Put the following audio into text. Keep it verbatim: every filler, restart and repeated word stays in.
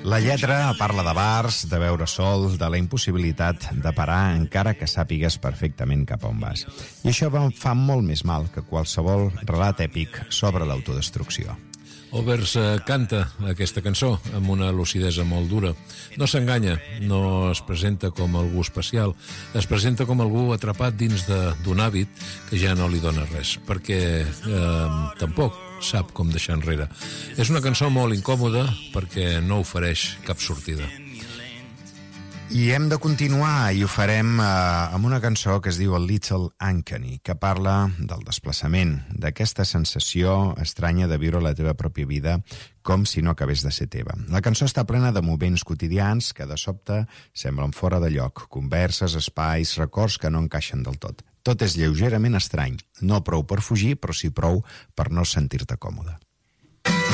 La lletra parla de bars, de beure sol, de la impossibilitat de parar encara que sàpigues perfectament cap a on vas. I això fa molt més mal que qualsevol relat èpic sobre l'autodestrucció. Overs eh, canta aquesta cançó amb una lucidesa molt dura. No s'enganya, no es presenta com algú especial, es presenta com algú atrapat dins d'un hàbit que ja no li dona res, perquè eh, tampoc sap com deixar enrere. És una cançó molt incòmoda perquè no ofereix cap sortida. I hem de continuar, i ho farem eh, amb una cançó que es diu A Little Uncanny, que parla del desplaçament, d'aquesta sensació estranya de viure la teva pròpia vida com si no acabés de ser teva. La cançó està plena de moments quotidians que de sobte semblen fora de lloc, converses, espais, records que no encaixen del tot. Tot és lleugerament estrany, no prou per fugir, però sí prou per no sentir-te còmode.